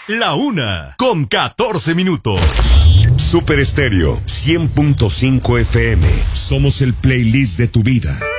1:14 Super Estéreo 100.5 FM. Somos el playlist de tu vida.